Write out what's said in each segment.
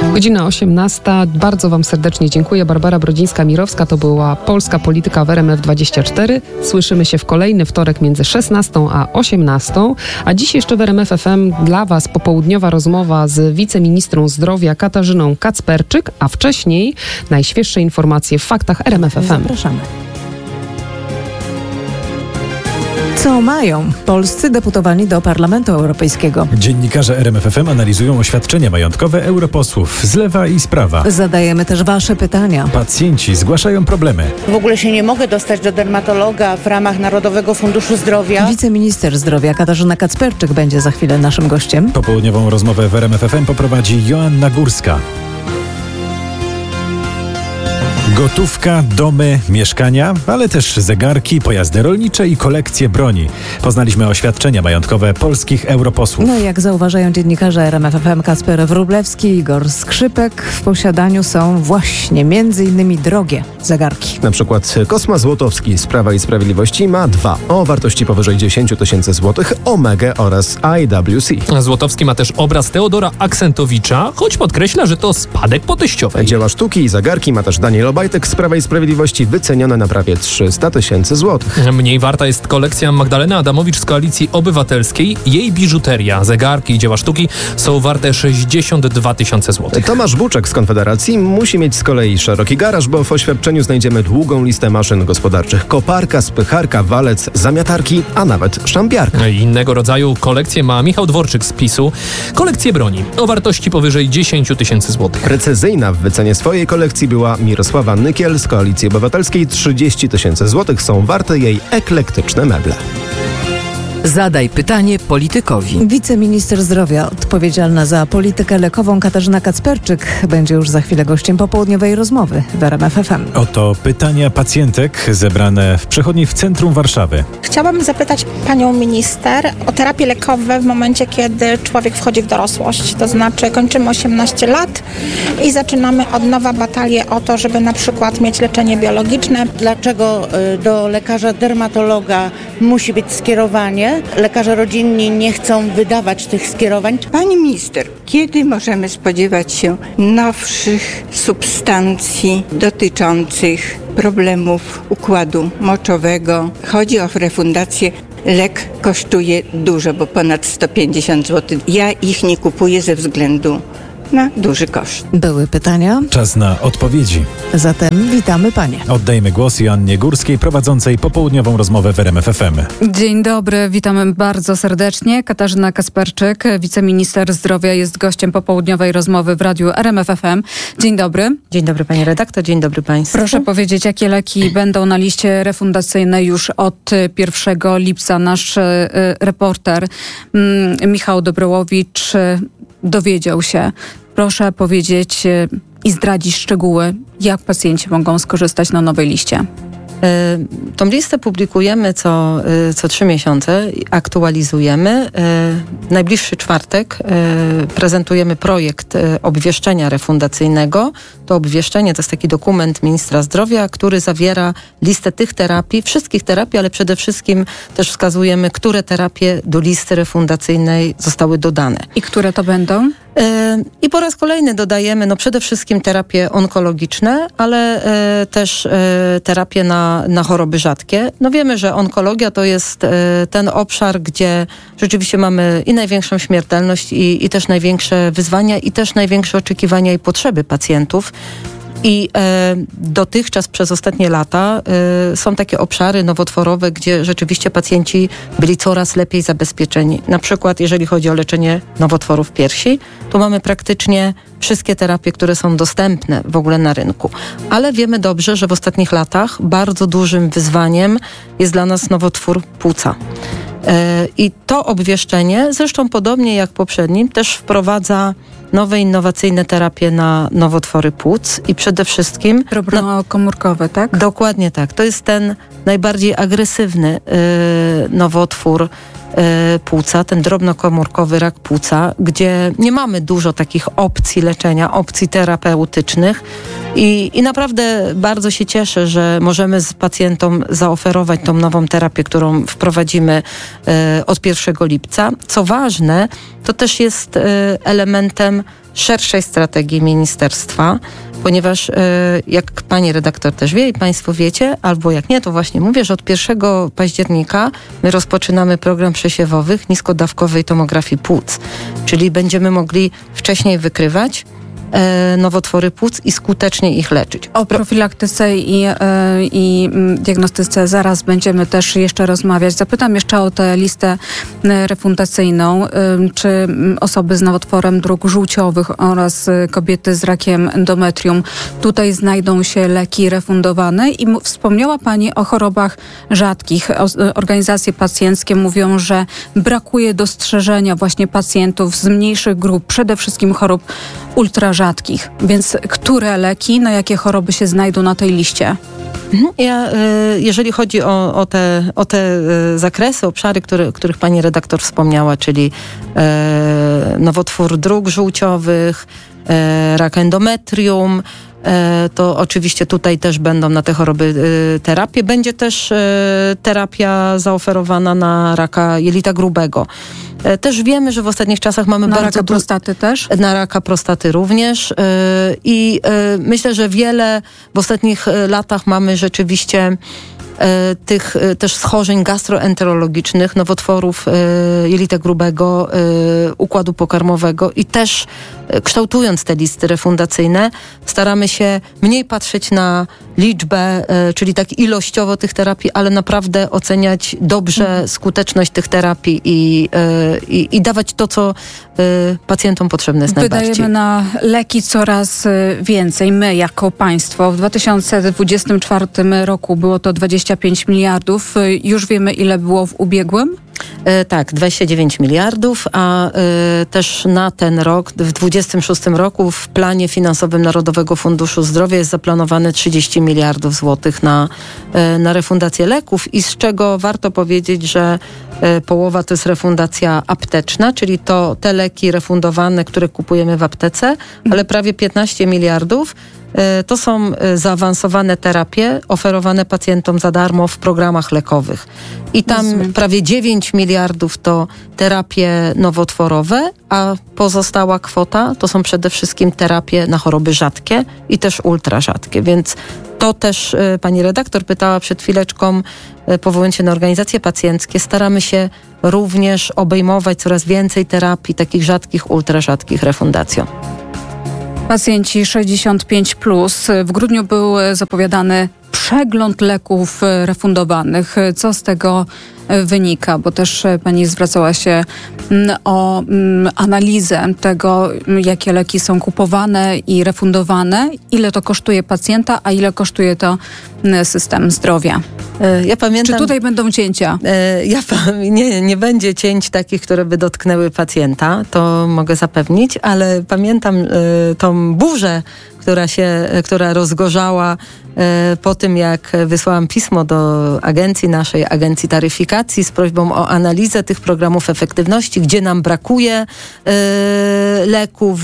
Godzina 18. Bardzo Wam serdecznie dziękuję. Barbara Brodzińska-Mirowska, to była Polska Polityka w RMF24. Słyszymy się w kolejny wtorek między 16 a 18. A dziś jeszcze w RMF FM dla Was popołudniowa rozmowa z wiceministrą zdrowia Katarzyną Kacperczyk, a wcześniej najświeższe informacje w faktach RMF FM. Zapraszamy. Co mają polscy deputowani do Parlamentu Europejskiego? Dziennikarze RMF FM analizują oświadczenia majątkowe europosłów z lewa i z prawa. Zadajemy też Wasze pytania. Pacjenci zgłaszają problemy. W ogóle się nie mogę dostać do dermatologa w ramach Narodowego Funduszu Zdrowia. Wiceminister zdrowia Katarzyna Kacperczyk będzie za chwilę naszym gościem. Popołudniową rozmowę w RMF FM poprowadzi Joanna Górska. Gotówka, domy, mieszkania, ale też zegarki, pojazdy rolnicze i kolekcje broni. Poznaliśmy oświadczenia majątkowe polskich europosłów. No i jak zauważają dziennikarze RMF FM Kacper Wróblewski i Igor Skrzypek, w posiadaniu są właśnie m.in. drogie zegarki. Na przykład Kosma Złotowski z Prawa i Sprawiedliwości ma 2 o wartości powyżej 10 tysięcy złotych, Omegę oraz IWC. Złotowski ma też obraz Teodora Aksentowicza, choć podkreśla, że to spadek po teściowej. Dzieła sztuki i zegarki ma też Daniel Obajtek z Prawa i Sprawiedliwości, wycenione na prawie 300 tysięcy złotych. Mniej warta jest kolekcja Magdaleny Adamowicz z Koalicji Obywatelskiej. Jej biżuteria, zegarki i dzieła sztuki są warte 62 tysiące złotych. Tomasz Buczek z Konfederacji musi mieć z kolei szeroki garaż, bo w oświadczeniu znajdziemy długą listę maszyn gospodarczych. Koparka, spycharka, walec, zamiatarki, a nawet szambiarka. Innego rodzaju kolekcję ma Michał Dworczyk z PiS-u. Kolekcję broni o wartości powyżej 10 tysięcy złotych. Precyzyjna w wycenie swojej kolekcji była Mirosława Nykiel z Koalicji Obywatelskiej. 30 tysięcy złotych są warte jej eklektyczne meble. Zadaj pytanie politykowi. Wiceminister zdrowia odpowiedzialna za politykę lekową Katarzyna Kacperczyk będzie już za chwilę gościem popołudniowej rozmowy w RMF FM. Oto pytania pacjentek zebrane w przechodni w centrum Warszawy. Chciałabym zapytać panią minister o terapie lekowe w momencie, kiedy człowiek wchodzi w dorosłość. To znaczy kończymy 18 lat i zaczynamy od nowa batalię o to, żeby na przykład mieć leczenie biologiczne. Dlaczego do lekarza dermatologa musi być skierowanie? Lekarze rodzinni nie chcą wydawać tych skierowań. Pani minister, kiedy możemy spodziewać się nowszych substancji dotyczących problemów układu moczowego? Chodzi o refundację. Lek kosztuje dużo, bo ponad 150 zł. Ja ich nie kupuję ze względu na duży koszt. Były pytania? Czas na odpowiedzi. Zatem witamy panie. Oddajmy głos Joannie Górskiej, prowadzącej popołudniową rozmowę w RMF FM. Dzień dobry, witamy bardzo serdecznie. Katarzyna Kacperczyk, wiceminister zdrowia, jest gościem popołudniowej rozmowy w radiu RMF FM. Dzień dobry. Dzień dobry pani redaktor, dzień dobry państwu. Proszę powiedzieć, jakie leki będą na liście refundacyjnej już od 1 lipca. Nasz reporter Michał Dobrołowicz dowiedział się. Proszę powiedzieć i zdradzić szczegóły, jak pacjenci mogą skorzystać na nowej liście. Tą listę publikujemy co 3 miesiące, aktualizujemy. Najbliższy czwartek prezentujemy projekt obwieszczenia refundacyjnego. To obwieszczenie to jest taki dokument ministra zdrowia, który zawiera listę tych terapii, wszystkich terapii, ale przede wszystkim też wskazujemy, które terapie do listy refundacyjnej zostały dodane. I które to będą? I po raz kolejny dodajemy przede wszystkim terapie onkologiczne, ale też terapie na choroby rzadkie. Wiemy, że onkologia to jest ten obszar, gdzie rzeczywiście mamy i największą śmiertelność i też największe wyzwania i też największe oczekiwania i potrzeby pacjentów. I dotychczas przez ostatnie lata są takie obszary nowotworowe, gdzie rzeczywiście pacjenci byli coraz lepiej zabezpieczeni. Na przykład jeżeli chodzi o leczenie nowotworów piersi, to mamy praktycznie wszystkie terapie, które są dostępne w ogóle na rynku. Ale wiemy dobrze, że w ostatnich latach bardzo dużym wyzwaniem jest dla nas nowotwór płuca. I to obwieszczenie, zresztą podobnie jak poprzednim, też wprowadza nowe, innowacyjne terapie na nowotwory płuc i przede wszystkim... Komórkowe, tak? Dokładnie tak. To jest ten najbardziej agresywny nowotwór płuca, ten drobnokomórkowy rak płuca, gdzie nie mamy dużo takich opcji leczenia, opcji terapeutycznych i naprawdę bardzo się cieszę, że możemy z pacjentom zaoferować tą nową terapię, którą wprowadzimy od 1 lipca. Co ważne, to też jest elementem szerszej strategii ministerstwa, ponieważ jak pani redaktor też wie i państwo wiecie, albo jak nie, to właśnie mówię, że od 1 października my rozpoczynamy program przesiewowych niskodawkowej tomografii płuc, czyli będziemy mogli wcześniej wykrywać nowotwory płuc i skutecznie ich leczyć. O profilaktyce i diagnostyce zaraz będziemy też jeszcze rozmawiać. Zapytam jeszcze o tę listę refundacyjną. Czy osoby z nowotworem dróg żółciowych oraz kobiety z rakiem endometrium, tutaj znajdą się leki refundowane? I wspomniała pani o chorobach rzadkich. Organizacje pacjenckie mówią, że brakuje dostrzeżenia właśnie pacjentów z mniejszych grup, przede wszystkim chorób ultrarzadkich. Więc które leki, na jakie choroby się znajdą na tej liście? Jeżeli chodzi o te zakresy, obszary, których pani redaktor wspomniała, czyli nowotwór dróg żółciowych, rak endometrium, to oczywiście tutaj też będą na te choroby terapie. Będzie też terapia zaoferowana na raka jelita grubego. Też wiemy, że w ostatnich czasach mamy na raka prostaty też? Na raka prostaty również. I myślę, że wiele w ostatnich latach mamy rzeczywiście tych też schorzeń gastroenterologicznych, nowotworów jelita grubego, układu pokarmowego i też kształtując te listy refundacyjne staramy się mniej patrzeć na liczbę, czyli tak ilościowo tych terapii, ale naprawdę oceniać dobrze skuteczność tych terapii i dawać to, co pacjentom potrzebne jest najbardziej. Wydajemy na leki coraz więcej. My jako państwo w 2024 roku było to 25 miliardów. Już wiemy, ile było w ubiegłym? Tak, 29 miliardów, a też na ten rok, w 2026 roku w planie finansowym Narodowego Funduszu Zdrowia jest zaplanowane 30 miliardów złotych na refundację leków i z czego warto powiedzieć, że połowa to jest refundacja apteczna, czyli to te leki refundowane, które kupujemy w aptece, ale prawie 15 miliardów to są zaawansowane terapie oferowane pacjentom za darmo w programach lekowych. I tam prawie 9 miliardów to terapie nowotworowe, a pozostała kwota to są przede wszystkim terapie na choroby rzadkie i też ultrarzadkie. Więc to też pani redaktor pytała przed chwileczką, powołując się na organizacje pacjenckie, staramy się również obejmować coraz więcej terapii takich rzadkich, ultrarzadkich refundacją. Pacjenci 65+. W grudniu był zapowiadany przegląd leków refundowanych. Co z tego wynika? Bo też pani zwracała się o analizę tego, jakie leki są kupowane i refundowane, ile to kosztuje pacjenta, a ile kosztuje to system zdrowia. Ja pamiętam, czy tutaj będą cięcia? Nie będzie cięć takich, które by dotknęły pacjenta, to mogę zapewnić, ale pamiętam tą burzę, która rozgorzała po tym, jak wysłałam pismo do naszej agencji taryfikacji z prośbą o analizę tych programów efektywności, gdzie nam brakuje leków,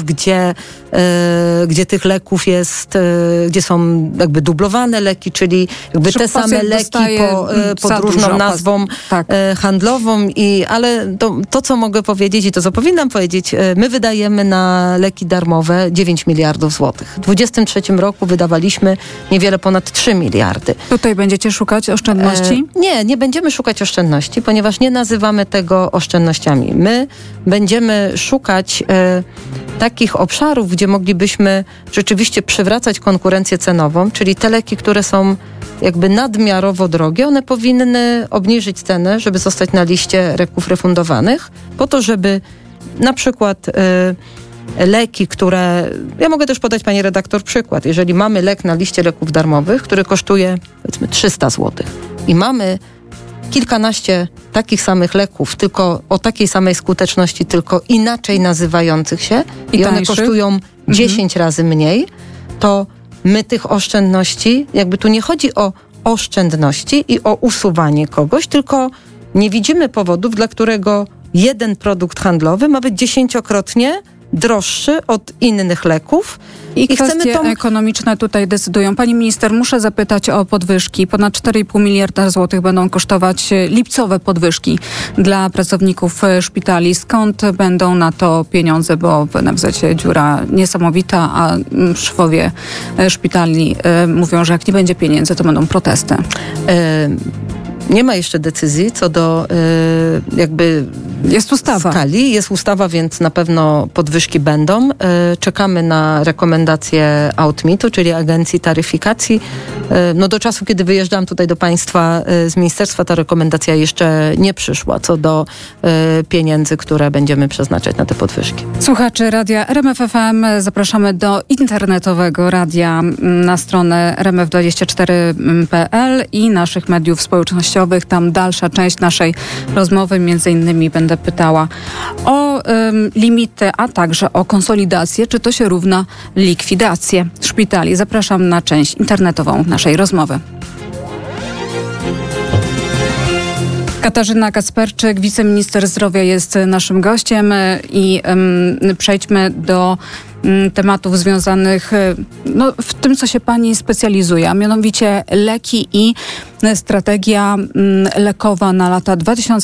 gdzie tych leków jest, gdzie są jakby dublowane leki, czyli jakby te same leki pod różną nazwą handlową. Ale to, co mogę powiedzieć i to, co powinnam powiedzieć, my wydajemy na leki darmowe 9 miliardów złotych. W 2023 roku wydawaliśmy niewiele ponad 3 miliardy. Tutaj będziecie szukać oszczędności? Nie będziemy szukać oszczędności, ponieważ nie nazywamy tego oszczędnościami. My będziemy szukać takich obszarów, gdzie moglibyśmy rzeczywiście przywracać konkurencję cenową, czyli te leki, które są jakby nadmiarowo drogie, one powinny obniżyć cenę, żeby zostać na liście leków refundowanych, po to, żeby na przykład leki, które... Ja mogę też podać pani redaktor przykład. Jeżeli mamy lek na liście leków darmowych, który kosztuje powiedzmy 300 zł i mamy kilkanaście takich samych leków, tylko o takiej samej skuteczności, tylko inaczej nazywających się i one kosztują 10 razy mniej, to my tych oszczędności, jakby tu nie chodzi o oszczędności i o usuwanie kogoś, tylko nie widzimy powodów, dla którego jeden produkt handlowy ma być 10-krotnie droższy od innych leków. I kwestie ekonomiczne tutaj decydują. Pani minister, muszę zapytać o podwyżki. Ponad 4,5 miliarda złotych będą kosztować lipcowe podwyżki dla pracowników szpitali. Skąd będą na to pieniądze? Bo w NFZ-cie dziura niesamowita, a szefowie szpitali mówią, że jak nie będzie pieniędzy, to będą protesty. Nie ma jeszcze decyzji co do jest ustawa. Skali. Jest ustawa, więc na pewno podwyżki będą. Czekamy na rekomendacje AUTMIT-u, czyli Agencji Taryfikacji. Do czasu, kiedy wyjeżdżam tutaj do Państwa z ministerstwa, ta rekomendacja jeszcze nie przyszła co do pieniędzy, które będziemy przeznaczać na te podwyżki. Słuchacze radia RMF FM zapraszamy do internetowego radia na stronę rmf24.pl i naszych mediów społecznościowych. Tam dalsza część naszej rozmowy, między innymi będę pytała o limity, a także o konsolidację. Czy to się równa likwidację szpitali? Zapraszam na część internetową naszej rozmowy. Katarzyna Kacperczyk, wiceminister zdrowia, jest naszym gościem i przejdźmy do tematów związanych w tym, co się pani specjalizuje, a mianowicie leki i strategia lekowa na lata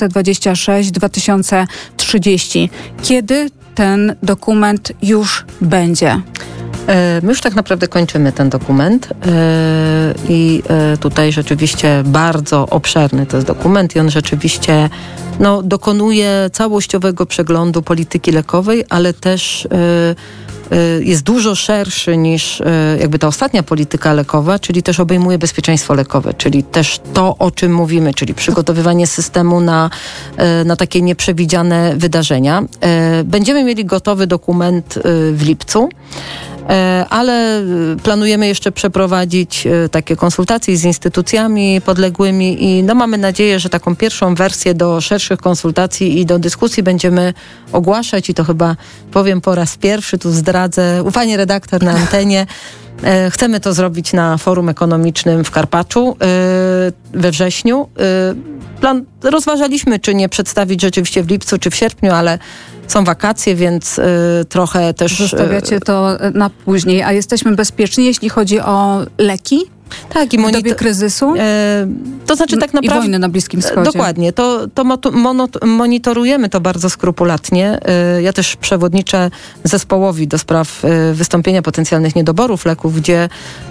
2026-2030. Kiedy ten dokument już będzie? My już tak naprawdę kończymy ten dokument i tutaj rzeczywiście bardzo obszerny to jest dokument i on rzeczywiście dokonuje całościowego przeglądu polityki lekowej, ale też jest dużo szerszy niż jakby ta ostatnia polityka lekowa, czyli też obejmuje bezpieczeństwo lekowe, czyli też to, o czym mówimy, czyli przygotowywanie systemu na takie nieprzewidziane wydarzenia. Będziemy mieli gotowy dokument w lipcu, ale planujemy jeszcze przeprowadzić takie konsultacje z instytucjami podległymi i mamy nadzieję, że taką pierwszą wersję do szerszych konsultacji i do dyskusji będziemy ogłaszać i to chyba powiem po raz pierwszy, tu zdradzę, pani redaktor na antenie. Chcemy to zrobić na Forum Ekonomicznym w Karpaczu we wrześniu. Rozważaliśmy, czy nie przedstawić rzeczywiście w lipcu, czy w sierpniu, ale są wakacje, więc trochę też... Zostawiacie to na później, a jesteśmy bezpieczni, jeśli chodzi o leki? Tak, i w dobie kryzysu? To znaczy tak naprawdę... I wojny na Bliskim Wschodzie. Dokładnie. Monitorujemy to bardzo skrupulatnie. Ja też przewodniczę zespołowi do spraw wystąpienia potencjalnych niedoborów leków, gdzie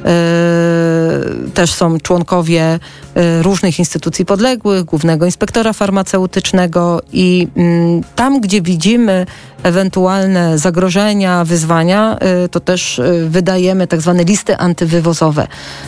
też są członkowie różnych instytucji podległych, Głównego Inspektora Farmaceutycznego i tam, gdzie widzimy ewentualne zagrożenia, wyzwania, to też wydajemy tak zwane listy antywywozowe.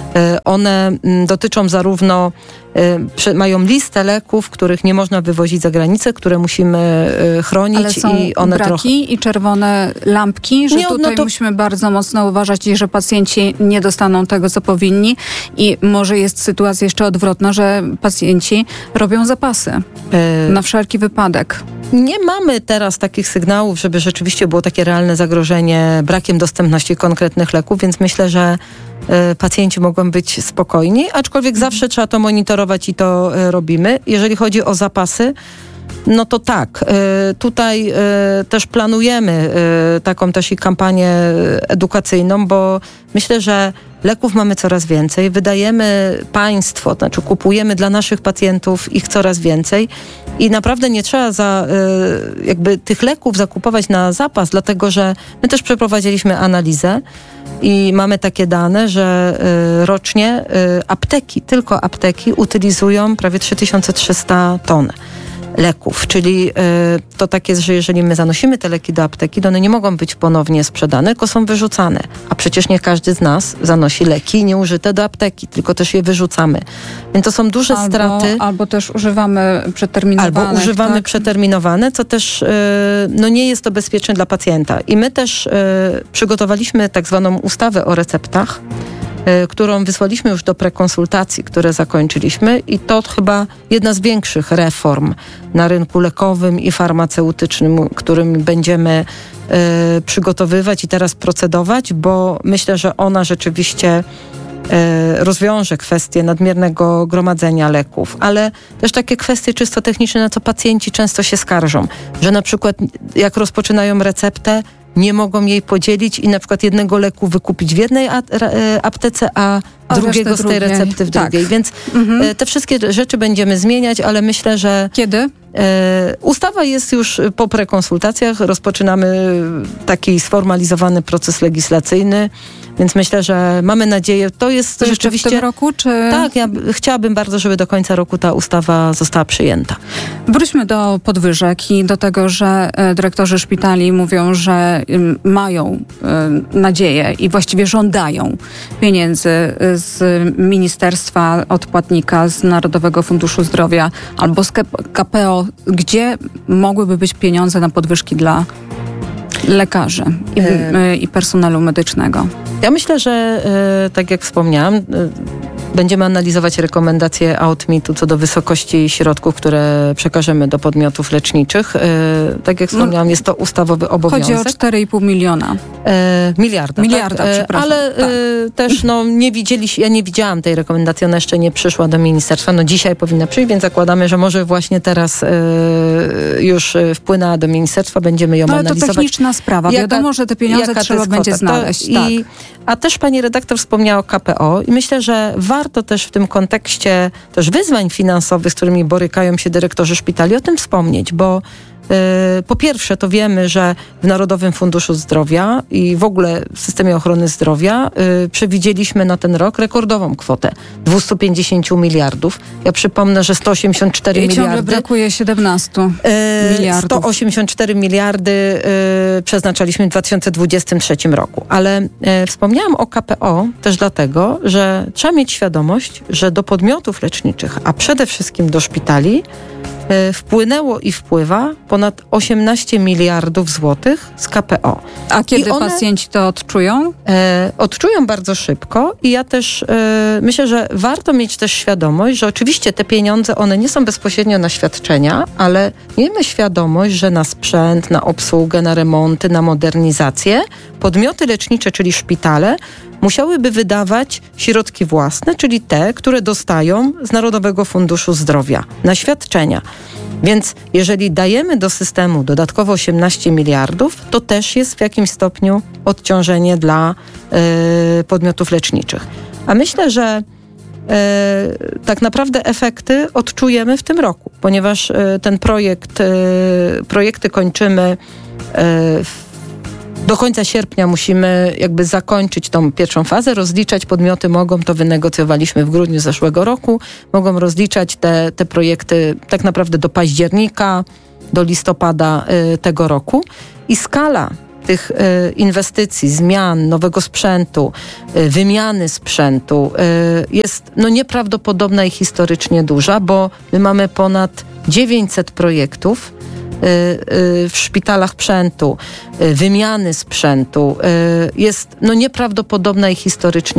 One dotyczą zarówno, mają listę leków, których nie można wywozić za granicę, które musimy chronić. Ale są i one braki i czerwone lampki, że tutaj musimy bardzo mocno uważać i że pacjenci nie dostaną tego, co powinni i może jest sytuacja jeszcze odwrotna, że pacjenci robią zapasy na wszelki wypadek. Nie mamy teraz takich sygnałów, żeby rzeczywiście było takie realne zagrożenie brakiem dostępności konkretnych leków, więc myślę, że pacjenci mogą być spokojni, aczkolwiek zawsze trzeba to monitorować i to robimy. Jeżeli chodzi o zapasy, to tak, tutaj też planujemy taką też i kampanię edukacyjną, bo myślę, że leków mamy coraz więcej, wydajemy państwo, znaczy kupujemy dla naszych pacjentów ich coraz więcej i naprawdę nie trzeba jakby tych leków zakupować na zapas, dlatego że my też przeprowadziliśmy analizę i mamy takie dane, że rocznie apteki, tylko apteki utylizują prawie 3300 ton leków, czyli to tak jest, że jeżeli my zanosimy te leki do apteki, to one nie mogą być ponownie sprzedane, tylko są wyrzucane. A przecież nie każdy z nas zanosi leki nieużyte do apteki, tylko też je wyrzucamy. Więc to są duże straty. Albo też używamy przeterminowane. Albo używamy przeterminowane, co też nie jest to bezpieczne dla pacjenta. I my też przygotowaliśmy tak zwaną ustawę o receptach, którą wysłaliśmy już do prekonsultacji, które zakończyliśmy i to chyba jedna z większych reform na rynku lekowym i farmaceutycznym, którym będziemy przygotowywać i teraz procedować, bo myślę, że ona rzeczywiście rozwiąże kwestię nadmiernego gromadzenia leków, ale też takie kwestie czysto techniczne, na co pacjenci często się skarżą, że na przykład jak rozpoczynają receptę, nie mogą jej podzielić i na przykład jednego leku wykupić w jednej aptece, a drugiego z tej recepty w drugiej. Więc te wszystkie rzeczy będziemy zmieniać, ale myślę, że... Kiedy? Ustawa jest już po prekonsultacjach. Rozpoczynamy taki sformalizowany proces legislacyjny, więc myślę, że mamy nadzieję. To jest to rzeczywiście... w tym roku, czy... Tak, ja chciałabym bardzo, żeby do końca roku ta ustawa została przyjęta. Wróćmy do podwyżek i do tego, że dyrektorzy szpitali mówią, że mają nadzieję i właściwie żądają pieniędzy z ministerstwa, od płatnika, z Narodowego Funduszu Zdrowia albo z KPO. Gdzie mogłyby być pieniądze na podwyżki dla lekarzy i personelu medycznego? Ja myślę, że tak jak wspomniałam, będziemy analizować rekomendacje AOTMiT-u co do wysokości środków, które przekażemy do podmiotów leczniczych. Tak jak wspomniałam, jest to ustawowy obowiązek. Chodzi o 4,5 miliona. Miliarda, tak? Przepraszam. Ale też ja nie widziałam tej rekomendacji, ona jeszcze nie przyszła do ministerstwa. Dzisiaj powinna przyjść, więc zakładamy, że może właśnie teraz już wpłynęła do ministerstwa, będziemy ją analizować. Ale to techniczna sprawa. Wiadomo, że te pieniądze trzeba będzie znaleźć. A też pani redaktor wspomniała o KPO i myślę, że warto też w tym kontekście też wyzwań finansowych, z którymi borykają się dyrektorzy szpitali, o tym wspomnieć, bo po pierwsze to wiemy, że w Narodowym Funduszu Zdrowia i w ogóle w systemie ochrony zdrowia przewidzieliśmy na ten rok rekordową kwotę 250 miliardów. Ja przypomnę, że 184 miliardy. Ciągle brakuje 17 miliardów. 184 miliardy przeznaczaliśmy w 2023 roku. Ale wspomniałam o KPO też dlatego, że trzeba mieć świadomość, że do podmiotów leczniczych, a przede wszystkim do szpitali wpłynęło i wpływa ponad 18 miliardów złotych z KPO. A kiedy pacjenci to odczują? Odczują bardzo szybko i ja też myślę, że warto mieć też świadomość, że oczywiście te pieniądze, one nie są bezpośrednio na świadczenia, ale miejmy świadomość, że na sprzęt, na obsługę, na remonty, na modernizację podmioty lecznicze, czyli szpitale, musiałyby wydawać środki własne, czyli te, które dostają z Narodowego Funduszu Zdrowia na świadczenia. Więc jeżeli dajemy do systemu dodatkowo 18 miliardów, to też jest w jakimś stopniu odciążenie dla podmiotów leczniczych. A myślę, że tak naprawdę efekty odczujemy w tym roku, ponieważ ten projekty kończymy do końca sierpnia musimy jakby zakończyć tą pierwszą fazę, rozliczać podmioty mogą, to wynegocjowaliśmy w grudniu zeszłego roku, mogą rozliczać te projekty tak naprawdę do października, do listopada tego roku i skala tych inwestycji, zmian, nowego sprzętu, wymiany sprzętu jest nieprawdopodobna i historycznie duża, bo my mamy ponad 900 projektów w szpitalach sprzętu, wymiany sprzętu jest nieprawdopodobna i historycznie